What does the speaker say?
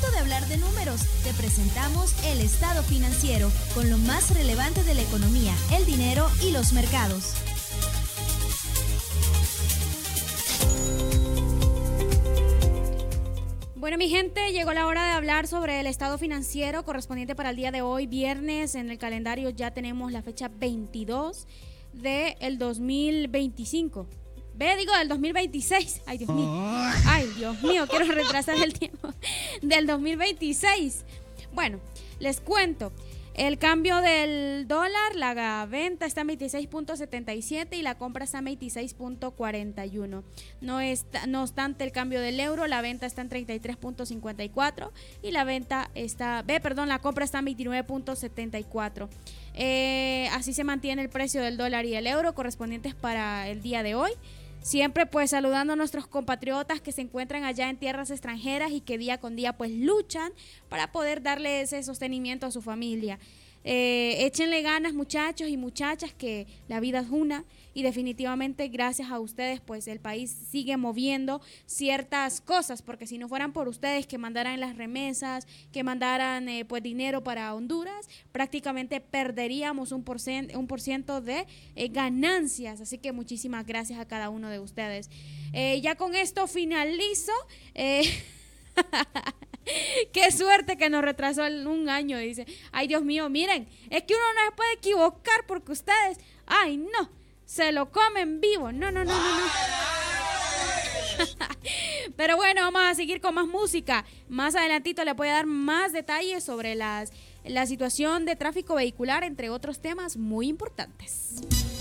momento de hablar de números. Te presentamos el estado financiero con lo más relevante de la economía, el dinero y los mercados. Bueno, mi gente, llegó la hora de hablar sobre el estado financiero correspondiente para el día de hoy, viernes. En el calendario ya tenemos la fecha 22 del 2025. Del 2026. Ay, Dios mío. Ay, Dios mío, quiero retrasar el tiempo. Del 2026. Bueno, les cuento. El cambio del dólar, la venta está en 26.77 y la compra está en 26.41. No obstante el cambio del euro, la venta está en 33.54 y la compra está en 29.74. Así se mantiene el precio del dólar y el euro correspondientes para el día de hoy. Siempre pues saludando a nuestros compatriotas que se encuentran allá en tierras extranjeras y que día con día pues luchan para poder darle ese sostenimiento a su familia. Échenle ganas, muchachos y muchachas, que la vida es una y definitivamente gracias a ustedes pues el país sigue moviendo ciertas cosas, porque si no fueran por ustedes que mandaran las remesas, que mandaran pues dinero para Honduras, prácticamente perderíamos un por ciento de ganancias. Así que muchísimas gracias a cada uno de ustedes. Ya con esto finalizo. Qué suerte que nos retrasó un año, dice. Ay, Dios mío, miren, es que uno no se puede equivocar porque ustedes, ay, no, se lo comen vivo. No. Pero bueno, vamos a seguir con más música. Más adelantito les voy a dar más detalles sobre la situación de tráfico vehicular, entre otros temas muy importantes.